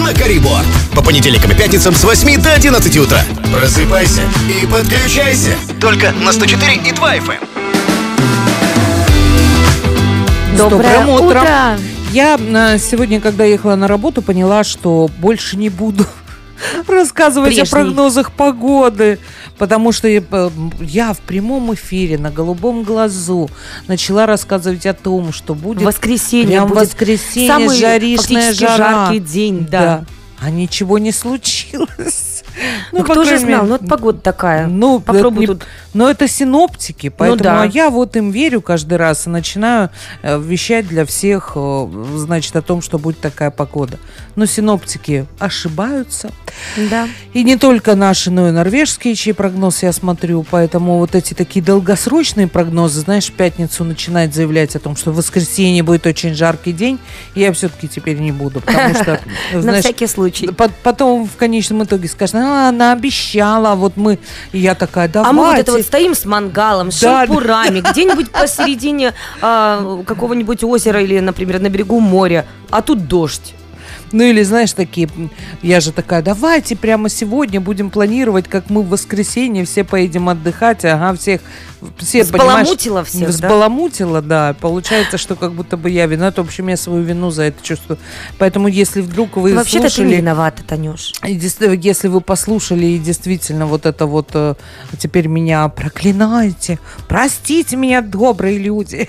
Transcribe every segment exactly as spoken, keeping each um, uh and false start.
на Карибу. По понедельникам и пятницам с восьми до одиннадцати утра. Просыпайся и подключайся. Только на сто четыре и два эф эм. Доброе утро. утро. Я сегодня, когда ехала на работу, поняла, что больше не буду рассказывать Прежний. о прогнозах погоды, потому что я, я в прямом эфире на «Голубом глазу» начала рассказывать о том, что будет Воскресенье прям будет воскресенье, самый жаришная фактически жара. жаркий день, да. Да. А ничего не случилось. Ну, по кто же крайней знал? мере, Ну, это погода такая. Ну, Попробуй это не- тут. Но это синоптики, поэтому да. а я вот им верю каждый раз и начинаю э, вещать для всех, э, значит, о том, что будет такая погода. Но синоптики ошибаются. Да. И не только наши, но и норвежские, чей прогноз я смотрю. Поэтому вот эти такие долгосрочные прогнозы, знаешь, в пятницу начинает заявлять о том, что в воскресенье будет очень жаркий день, я все-таки теперь не буду, потому что, На знаешь, всякий случай. по- потом в конечном итоге скажут: а, она обещала, вот мы, и я такая, давайте. А мы вот это вот стоим с мангалом, с Да, шампурами, где-нибудь посередине а, какого-нибудь озера или, например, на берегу моря, а тут дождь. Ну или, знаешь, такие, я же такая, давайте прямо сегодня будем планировать, как мы в воскресенье все поедем отдыхать, ага, всех, все, Взбаламутила понимаешь, всех, да? взбаламутила, да, получается, что как будто бы я виновата, в общем, я свою вину за это чувствую, поэтому если вдруг вы Вообще-то ты не слушали, виновата, Танюш. и дес- если вы послушали и действительно вот это вот э, теперь меня проклинаете, простите меня, добрые люди.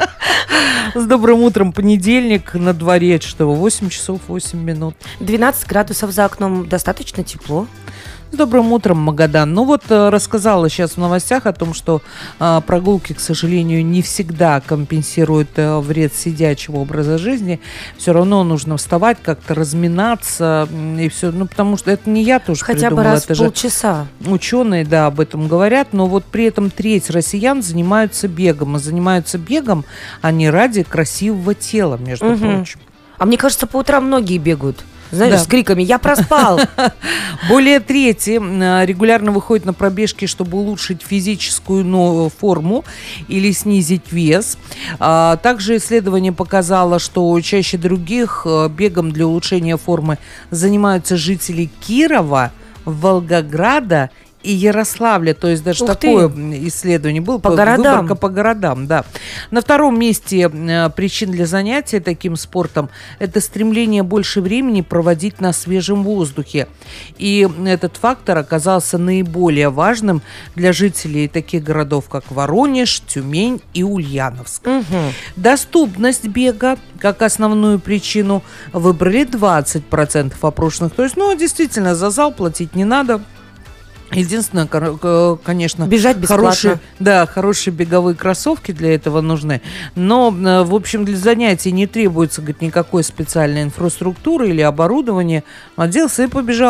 С добрым утром, понедельник, на дворе, что, восемь часов восемь минут. двенадцать градусов за окном, достаточно тепло. С добрым утром, Магадан. Ну вот э, рассказала сейчас в новостях о том, что э, прогулки, к сожалению, не всегда компенсируют э, вред сидячего образа жизни. Все равно нужно вставать, как-то разминаться м, и все. Ну потому что это не я тоже Хотя бы придумала, раз это в же полчаса. ученые, да, об этом говорят, но вот при этом треть россиян занимаются бегом. И занимаются бегом они ради красивого тела, между Мгм. прочим. А мне кажется, по утрам многие бегают. Знаешь, Да. с криками «Я проспал!» Более трети м, регулярно выходят на пробежки, чтобы улучшить физическую но- форму или снизить вес. А, также исследование показало, что чаще других э, бегом для улучшения формы занимаются жители Кирова, Волгограда и Ярославля. То есть даже Ух такое ты. м, исследование было. По П- городам. Выборка по городам, да. На втором месте э, причин для занятия таким спортом – это стремление больше времени проводить на свежем воздухе. И этот фактор оказался наиболее важным для жителей таких городов, как Воронеж, Тюмень и Ульяновск. Мгм. Доступность бега как основную причину выбрали двадцать процентов опрошенных. То есть, ну, действительно, за зал платить не надо. Единственное, кор- к- конечно, Бежать бесплатно. хорошие, да, хорошие беговые кроссовки для этого нужны. Но, э, в общем, для занятий не требуется, говорит, никакой специальной инфраструктуры или оборудования. Оделся и побежал.